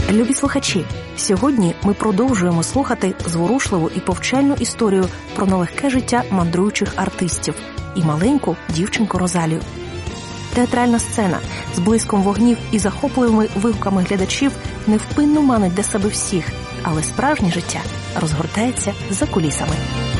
Любі слухачі, сьогодні ми продовжуємо слухати зворушливу і повчальну історію про нелегке життя мандруючих артистів і маленьку дівчинку Розалію. Театральна сцена з блиском вогнів і захопливими вигуками глядачів невпинно манить для себе всіх, але справжнє життя розгортається за кулісами.